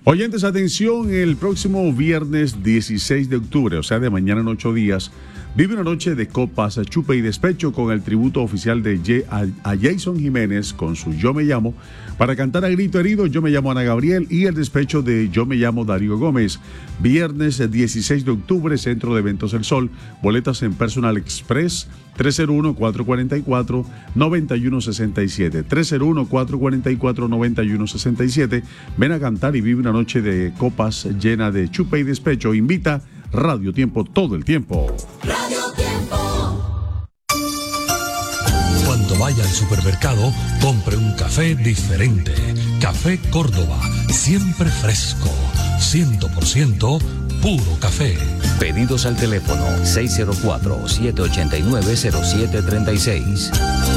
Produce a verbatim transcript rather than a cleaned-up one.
Oyentes, atención, el próximo viernes dieciséis de octubre, o sea, de mañana en ocho días, vive una noche de copas, chupe y despecho con el tributo oficial de Ye- a, a Jason Jiménez con su Yo Me Llamo, para cantar a grito herido Yo Me Llamo Ana Gabriel y el despecho de Yo Me Llamo Darío Gómez. Viernes dieciséis de octubre, Centro de Eventos El Sol, boletas en Personal Express, tres cero uno, cuatro cuatro cuatro, nueve uno seis siete, tres cero uno, cuatro cuatro cuatro, nueve uno seis siete. Ven a cantar y vive una noche de copas llena de chupe y despecho. Invita Radio Tiempo todo el tiempo. Radio Tiempo. Cuando vaya al supermercado, compre un café diferente. Café Córdoba, siempre fresco, cien por ciento puro café. Pedidos al teléfono seis cero cuatro, siete ocho nueve, cero siete tres seis.